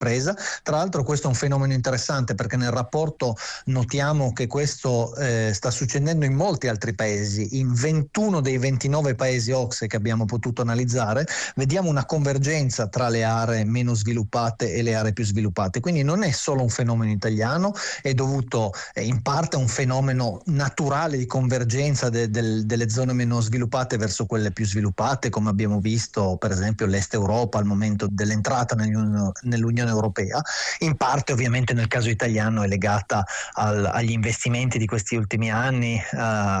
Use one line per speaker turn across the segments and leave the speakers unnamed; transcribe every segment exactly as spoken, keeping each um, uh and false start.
presa. Tra l'altro questo è un fenomeno interessante perché nel rapporto notiamo che questo eh, sta succedendo in molti altri paesi, in ventuno dei ventinove paesi O C S E che abbiamo potuto analizzare, vediamo una convergenza tra le aree meno sviluppate e le aree più sviluppate, quindi non è solo un fenomeno italiano, è dovuto eh, in parte a un fenomeno naturale di convergenza de, de, delle zone meno sviluppate verso quelle più sviluppate, come abbiamo visto per esempio l'Est Europa al momento dell'entrata nell'Unione, nell'Unione Europea. In parte ovviamente nel caso italiano è legata al, agli investimenti di questi ultimi anni, uh,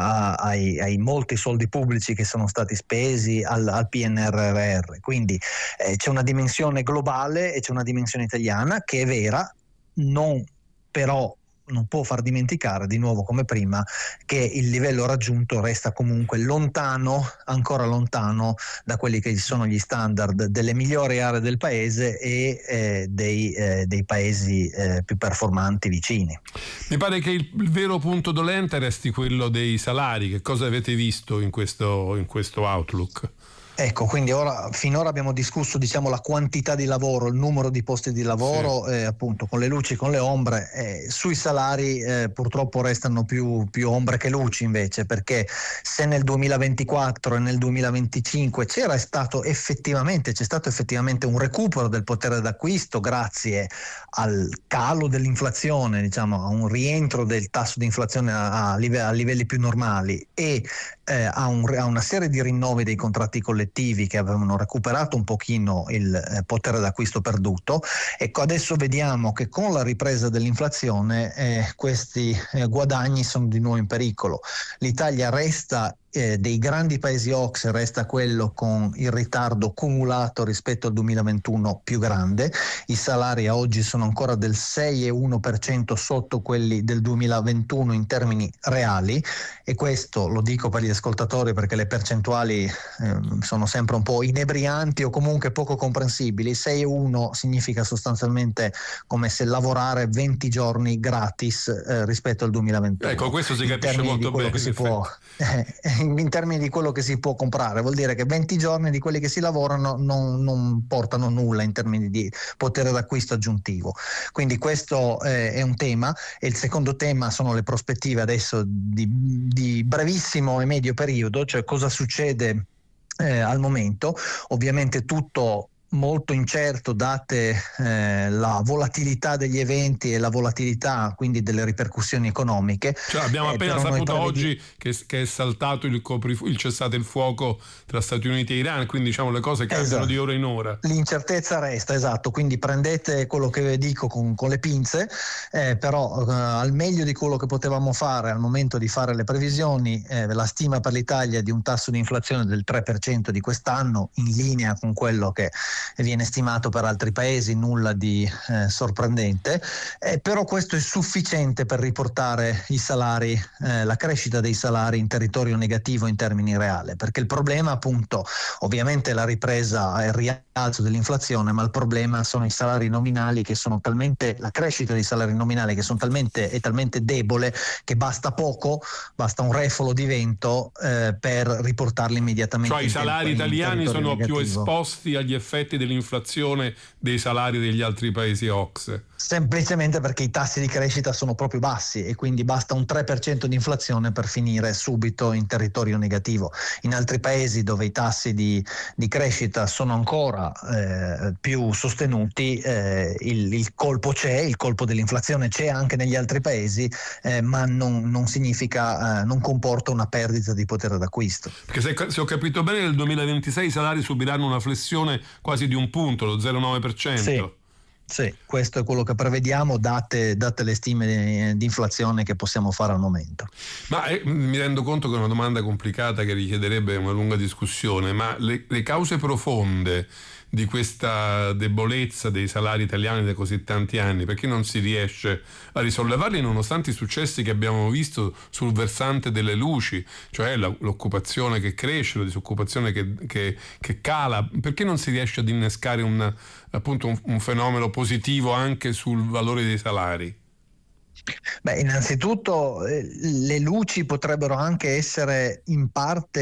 ai, ai molti soldi pubblici che sono stati spesi al, al P N R R. Quindi eh, c'è una dimensione globale e c'è una dimensione italiana che è vera, non però non può far dimenticare di nuovo come prima che il livello raggiunto resta comunque lontano, ancora lontano da quelli che sono gli standard delle migliori aree del paese e eh, dei, eh, dei paesi eh, più performanti vicini.
Mi pare che il, il vero punto dolente resti quello dei salari. Che cosa avete visto in questo, in questo outlook?
Ecco, quindi ora finora abbiamo discusso diciamo la quantità di lavoro, il numero di posti di lavoro, sì. eh, appunto con le luci, con le ombre. Eh, sui salari eh, purtroppo restano più, più ombre che luci invece, perché se nel duemilaventiquattro e nel duemilaventicinque c'era stato effettivamente, c'è stato effettivamente un recupero del potere d'acquisto grazie al calo dell'inflazione, diciamo a un rientro del tasso di inflazione a, a, live, a livelli più normali e eh, a, un, a una serie di rinnovi dei contratti collettivi che avevano recuperato un pochino il eh, potere d'acquisto perduto. Ecco, adesso vediamo che con la ripresa dell'inflazione eh, questi eh, guadagni sono di nuovo in pericolo. L'Italia resta Eh, dei grandi paesi O C S E resta quello con il ritardo cumulato rispetto al duemilaventuno più grande. I salari a oggi sono ancora del sei virgola uno per cento sotto quelli del duemilaventuno in termini reali, e questo lo dico per gli ascoltatori perché le percentuali eh, sono sempre un po' inebrianti o comunque poco comprensibili. sei virgola uno significa sostanzialmente come se lavorare venti giorni gratis eh, rispetto al duemilaventuno.
Ecco, questo si capisce molto bene
che si può, eh, in termini di quello che si può comprare, vuol dire che venti giorni di quelli che si lavorano non, non portano nulla in termini di potere d'acquisto aggiuntivo. Quindi questo eh, è un tema, e il secondo tema sono le prospettive adesso di, di brevissimo e medio periodo, cioè cosa succede eh, al momento. Ovviamente tutto molto incerto date eh, la volatilità degli eventi e la volatilità quindi delle ripercussioni economiche.
Cioè abbiamo
eh,
appena saputo
prevedi...
oggi che, che è saltato il, coprif- il cessate il fuoco tra Stati Uniti e Iran, quindi diciamo le cose cambiano esatto. di ora in ora.
L'incertezza resta, esatto, quindi prendete quello che dico con, con le pinze, eh, però eh, al meglio di quello che potevamo fare al momento di fare le previsioni, eh, la stima per l'Italia è di un tasso di inflazione del tre per cento di quest'anno, in linea con quello che viene stimato per altri paesi, nulla di eh, sorprendente, eh, però questo è sufficiente per riportare i salari, eh, la crescita dei salari in territorio negativo in termini reali, perché il problema appunto ovviamente è la ripresa e il rialzo dell'inflazione, ma il problema sono i salari nominali che sono talmente, la crescita dei salari nominali che sono talmente, è talmente debole che basta poco, basta un refolo di vento eh, per riportarli immediatamente.
Cioè
in
i salari
tempo,
italiani sono
negativo.
più esposti agli effetti dell'inflazione dei salari degli altri paesi O C S E?
Semplicemente perché i tassi di crescita sono proprio bassi e quindi basta un tre per cento di inflazione per finire subito in territorio negativo. In altri paesi dove i tassi di, di crescita sono ancora eh, più sostenuti, eh, il, il colpo c'è, il colpo dell'inflazione c'è anche negli altri paesi, eh, ma non, non significa, eh, non comporta una perdita di potere d'acquisto.
Perché se, se ho capito bene nel duemilaventisei i salari subiranno una flessione quasi di un punto, lo zero virgola nove per cento.
Sì. Sì, questo è quello che prevediamo date, date le stime di inflazione che possiamo fare al momento.
Ma eh, mi rendo conto che è una domanda complicata che richiederebbe una lunga discussione, ma le, le cause profonde di questa debolezza dei salari italiani da così tanti anni, perché non si riesce a risollevarli nonostante i successi che abbiamo visto sul versante delle luci, cioè la, l'occupazione che cresce, la disoccupazione che, che, che cala, perché non si riesce ad innescare un, appunto un, un fenomeno positivo anche sul valore dei salari?
Beh, innanzitutto eh, le luci potrebbero anche essere in parte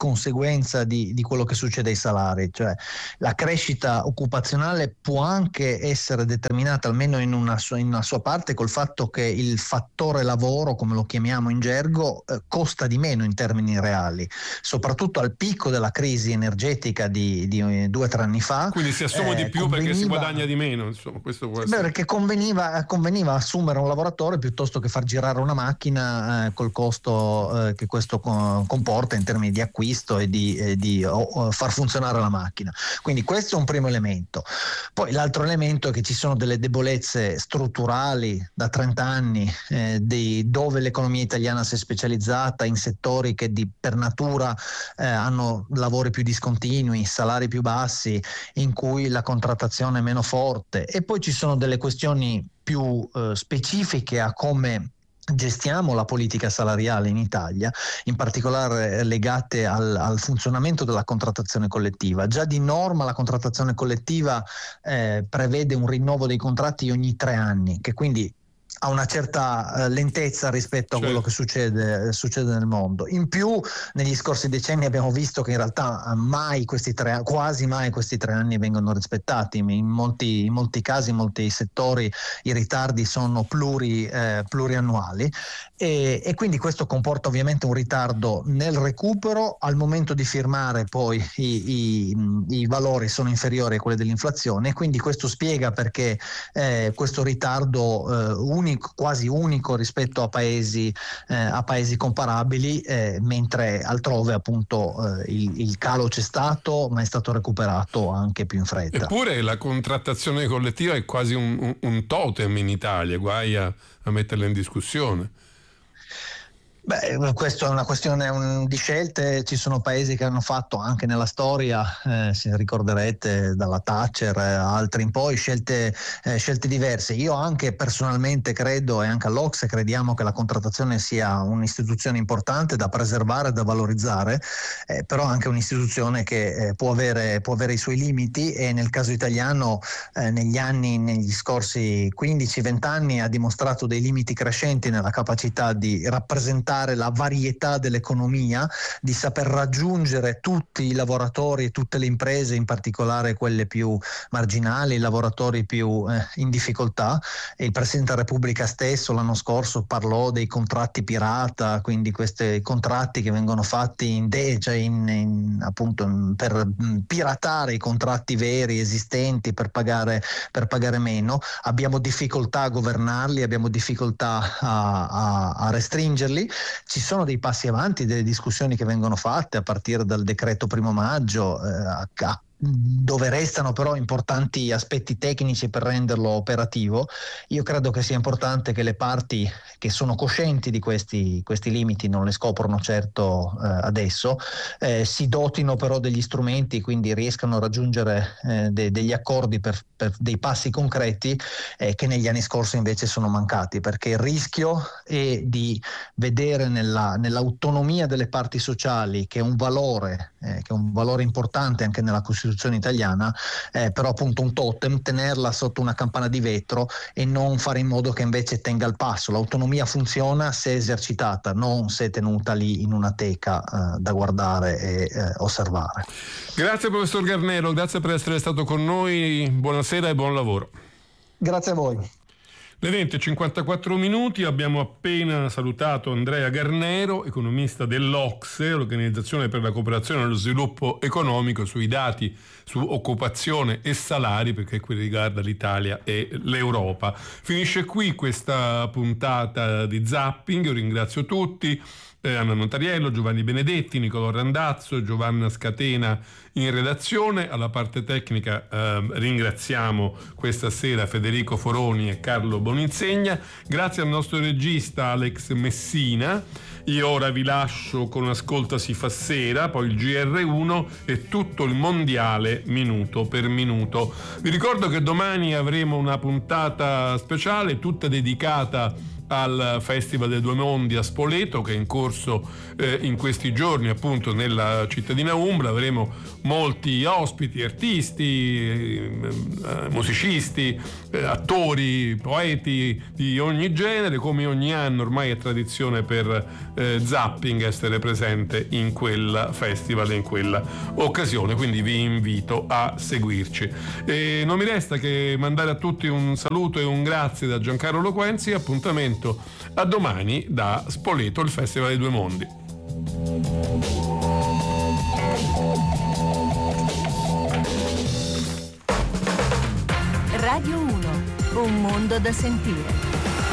conseguenza di, di quello che succede ai salari, cioè la crescita occupazionale può anche essere determinata almeno in una sua, in una sua parte col fatto che il fattore lavoro, come lo chiamiamo in gergo, eh, costa di meno in termini reali, soprattutto al picco della crisi energetica di, di due o tre anni fa.
Quindi si assume eh, di più perché si guadagna di meno, insomma, questo può essere.
Beh, perché conveniva, conveniva assumere un lavoratore piuttosto che far girare una macchina eh, col costo eh, che questo co- comporta in termini di acquisto e di, eh, di oh, oh, far funzionare la macchina. Quindi questo è un primo elemento. Poi l'altro elemento è che ci sono delle debolezze strutturali da trenta anni eh, di, dove l'economia italiana si è specializzata in settori che di, per natura eh, hanno lavori più discontinui, salari più bassi, in cui la contrattazione è meno forte, e poi ci sono delle questioni più eh, specifiche a come gestiamo la politica salariale in Italia, in particolare legate al, al funzionamento della contrattazione collettiva. Già di norma la contrattazione collettiva eh, prevede un rinnovo dei contratti ogni tre anni, che quindi ha una certa uh, lentezza rispetto a certo. quello che succede, eh, succede nel mondo. In più, negli scorsi decenni abbiamo visto che in realtà mai questi tre, quasi mai questi tre anni vengono rispettati. In molti, in molti casi, in molti settori, i ritardi sono pluri, eh, pluriannuali e, e quindi questo comporta ovviamente un ritardo nel recupero. Al momento di firmare poi i, i, i valori sono inferiori a quelli dell'inflazione, e quindi questo spiega perché eh, questo ritardo eh, unico, quasi unico rispetto a paesi, eh, a paesi comparabili, eh, mentre altrove appunto eh, il, il calo c'è stato, ma è stato recuperato anche più in fretta.
Eppure la contrattazione collettiva è quasi un, un, un totem in Italia, guai a, a metterla in discussione.
Beh, questa è una questione un, di scelte. Ci sono paesi che hanno fatto anche nella storia, eh, se ricorderete dalla Thatcher eh, altri in poi, scelte, eh, scelte diverse. Io anche personalmente credo, e anche all'O C S E crediamo, che la contrattazione sia un'istituzione importante da preservare e da valorizzare, eh, però anche un'istituzione che eh, può, avere, può avere i suoi limiti, e nel caso italiano eh, negli anni, negli scorsi quindici venti anni ha dimostrato dei limiti crescenti nella capacità di rappresentare la varietà dell'economia, di saper raggiungere tutti i lavoratori e tutte le imprese, in particolare quelle più marginali, i lavoratori più eh, in difficoltà. E il Presidente della Repubblica stesso l'anno scorso parlò dei contratti pirata, quindi questi contratti che vengono fatti in de- cioè in, in, appunto in, per piratare i contratti veri esistenti per pagare, per pagare meno. Abbiamo difficoltà a governarli, abbiamo difficoltà a, a, a restringerli. Ci sono dei passi avanti, delle discussioni che vengono fatte a partire dal decreto primo maggio, eh, a, a dove restano però importanti aspetti tecnici per renderlo operativo. Io credo che sia importante che le parti che sono coscienti di questi, questi limiti, non le scoprono certo eh, adesso, eh, si dotino però degli strumenti, quindi riescano a raggiungere eh, de- degli accordi per, per dei passi concreti eh, che negli anni scorsi invece sono mancati, perché il rischio è di vedere nella, nell'autonomia delle parti sociali, che è un valore, eh, che è un valore importante anche nella Costituzione italiana, eh, però appunto un totem, tenerla sotto una campana di vetro e non fare in modo che invece tenga il passo. L'autonomia funziona se esercitata, non se tenuta lì in una teca eh, da guardare e eh, osservare.
Grazie professor Garnero, grazie per essere stato con noi, buonasera e buon lavoro.
Grazie a voi.
Le venti e cinquantaquattro minuti, abbiamo appena salutato Andrea Garnero, economista dell'O C S E, l'Organizzazione per la Cooperazione e lo Sviluppo Economico, sui dati su occupazione e salari, perché qui riguarda l'Italia e l'Europa. Finisce qui questa puntata di Zapping, io ringrazio tutti. Eh, Anna Notariello, Giovanni Benedetti, Nicolò Randazzo, Giovanna Scatena in redazione. Alla parte tecnica eh, ringraziamo questa sera Federico Foroni e Carlo Boninsegna. Grazie al nostro regista Alex Messina. Io ora vi lascio con Ascolta si fa sera, poi il G R uno e tutto il mondiale minuto per minuto. Vi ricordo che domani avremo una puntata speciale tutta dedicata al Festival dei Due Mondi a Spoleto, che è in corso eh, in questi giorni appunto nella cittadina umbra. Avremo molti ospiti, artisti, eh, musicisti, eh, attori, poeti di ogni genere. Come ogni anno ormai è tradizione per eh, zapping essere presente in quel festival, in quella occasione, quindi vi invito a seguirci. E non mi resta che mandare a tutti un saluto e un grazie da Giancarlo Loquenzi. Appuntamento a domani da Spoleto, il Festival dei Due Mondi.
Radio uno, un mondo da sentire.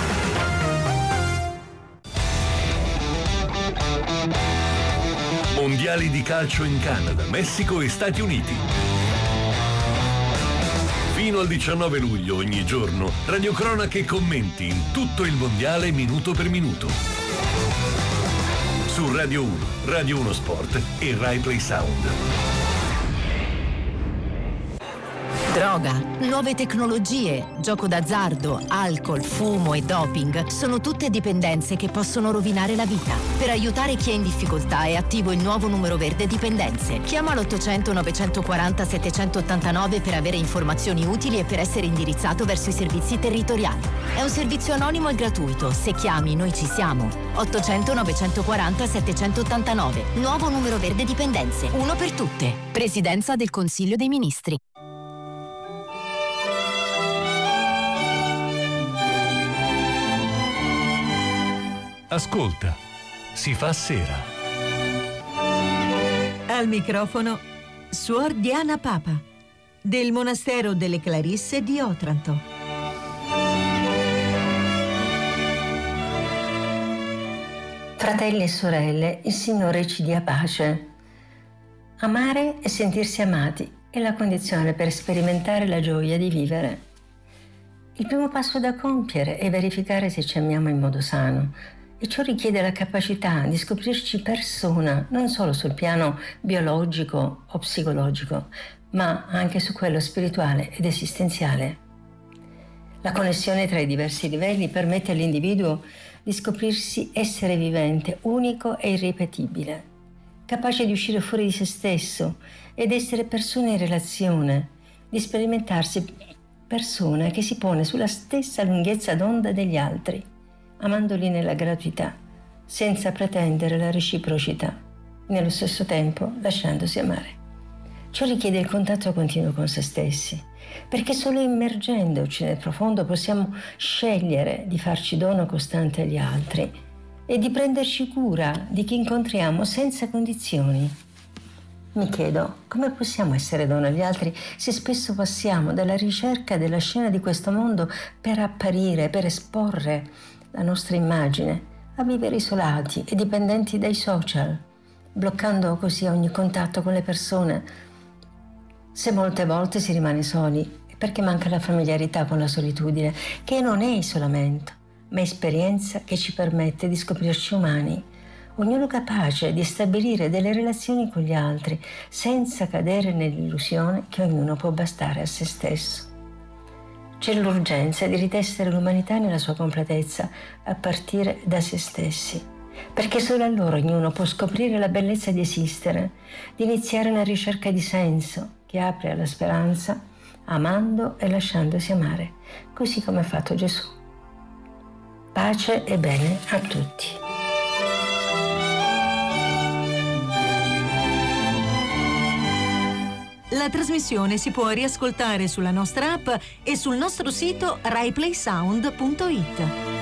Mondiali di calcio in Canada, Messico e Stati Uniti. Fino al diciannove luglio ogni giorno, radiocronache e commenti in tutto il mondiale minuto per minuto. Su Radio uno, Radio uno Sport e Rai Play Sound.
Droga, nuove tecnologie, gioco d'azzardo, alcol, fumo e doping sono tutte dipendenze che possono rovinare la vita. Per aiutare chi è in difficoltà è attivo il nuovo numero verde dipendenze. Chiama l'ottocento novecentoquaranta settecentottantanove per avere informazioni utili e per essere indirizzato verso i servizi territoriali. È un servizio anonimo e gratuito. Se chiami, noi ci siamo. ottocento novecentoquaranta settecentottantanove. Nuovo numero verde dipendenze. Uno per tutte. Presidenza del Consiglio dei Ministri.
Ascolta, si fa sera.
Al microfono Suor Diana Papa, del Monastero delle Clarisse di Otranto.
Fratelli e sorelle, il Signore ci dia pace. Amare e sentirsi amati è la condizione per sperimentare la gioia di vivere. Il primo passo da compiere è verificare se ci amiamo in modo sano. E ciò richiede la capacità di scoprirci persona, non solo sul piano biologico o psicologico, ma anche su quello spirituale ed esistenziale. La connessione tra i diversi livelli permette all'individuo di scoprirsi essere vivente, unico e irripetibile, capace di uscire fuori di se stesso ed essere persona in relazione, di sperimentarsi persona che si pone sulla stessa lunghezza d'onda degli altri, amandoli nella gratuità, senza pretendere la reciprocità, nello stesso tempo lasciandosi amare. Ciò richiede il contatto continuo con se stessi, perché solo immergendoci nel profondo possiamo scegliere di farci dono costante agli altri e di prenderci cura di chi incontriamo senza condizioni. Mi chiedo, come possiamo essere dono agli altri se spesso passiamo dalla ricerca della scena di questo mondo per apparire, per esporre la nostra immagine, a vivere isolati e dipendenti dai social, bloccando così ogni contatto con le persone. Se molte volte si rimane soli, è perché manca la familiarità con la solitudine, che non è isolamento, ma esperienza che ci permette di scoprirci umani, ognuno capace di stabilire delle relazioni con gli altri, senza cadere nell'illusione che ognuno può bastare a se stesso. C'è l'urgenza di ritessere l'umanità nella sua completezza, a partire da se stessi, perché solo allora ognuno può scoprire la bellezza di esistere, di iniziare una ricerca di senso che apre alla speranza, amando e lasciandosi amare, così come ha fatto Gesù. Pace e bene a tutti.
La trasmissione si può riascoltare sulla nostra app e sul nostro sito rai play sound punto it.